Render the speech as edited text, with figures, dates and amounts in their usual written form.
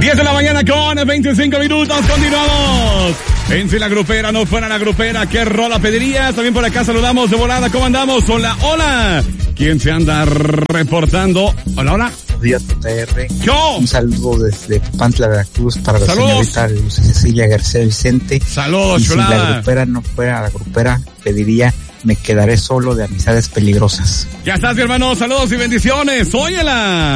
10 de la mañana con 25 minutos, continuamos. En si la grupera no fuera la grupera, ¿qué rola pedirías? También por acá saludamos de volada, ¿cómo andamos? Hola, hola. ¿Quién se anda reportando? Hola, hola. Días JR. Yo. Un saludo desde Pantla, Veracruz para la Saludos. señorita Luz Cecilia García Vicente. Saludos, y si chulada. la grupera no fuera la grupera, pediría Me quedaré solo de Amistades Peligrosas. Ya estás, mi hermano. Saludos y bendiciones. Óyela.